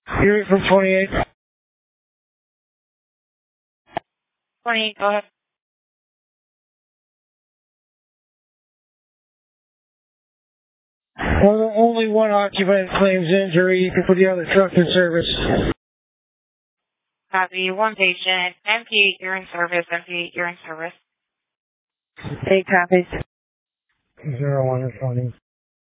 You're from 28. 28, go ahead. Well, only one occupant claims injury. You can put the other truck in service. Copy. One patient. MP8, you're in service. MP8, you're in service. 8 copies. 01 is running.